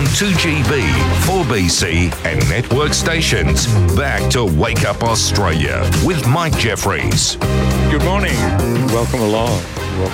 2GB, 4BC and network stations. Back to Wake Up Australia with Mike Jeffries. Good morning. Welcome along.